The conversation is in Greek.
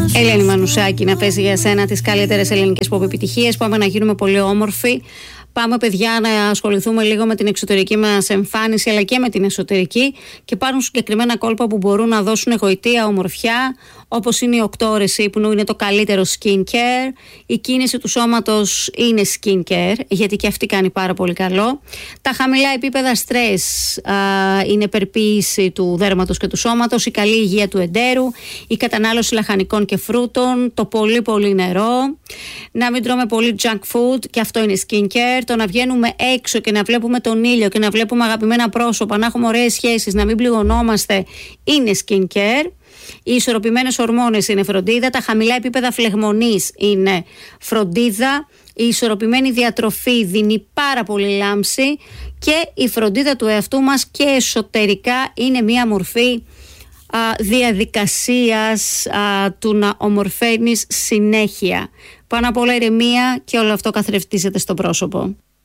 Ελένη Μανουσάκη, να παίζει για σένα τις καλύτερες ελληνικές pop επιτυχίες. Πάμε να γίνουμε πολύ όμορφοι. Πάμε, παιδιά, να ασχοληθούμε λίγο με την εξωτερική μας εμφάνιση, αλλά και με την εσωτερική, και υπάρχουν συγκεκριμένα κόλπα που μπορούν να δώσουν γοητεία, ομορφιά, όπως είναι οι 8 ώρες ύπνου, είναι το καλύτερο skincare. Η κίνηση του σώματος είναι skincare, γιατί και αυτή κάνει πάρα πολύ καλό. Τα χαμηλά επίπεδα στρες είναι περποίηση του δέρματος και του σώματος, η καλή υγεία του εντέρου, η κατανάλωση λαχανικών και φρούτων, το πολύ νερό, να μην τρώμε πολύ junk food, και αυτό είναι skincare. Το να βγαίνουμε έξω και να βλέπουμε τον ήλιο και να βλέπουμε αγαπημένα πρόσωπα, να έχουμε ωραίες σχέσεις, να μην πληγωνόμαστε, είναι skincare. Οι ισορροπημένες ορμόνες είναι φροντίδα. Τα χαμηλά επίπεδα φλεγμονής είναι φροντίδα. Η ισορροπημένη διατροφή δίνει πάρα πολύ λάμψη. Και η φροντίδα του εαυτού μας και εσωτερικά είναι μία μορφή διαδικασίας του να ομορφαίνεις συνέχεια. Πάνω απ' όλα ηρεμία, και όλο αυτό καθρεφτίζεται στο πρόσωπο.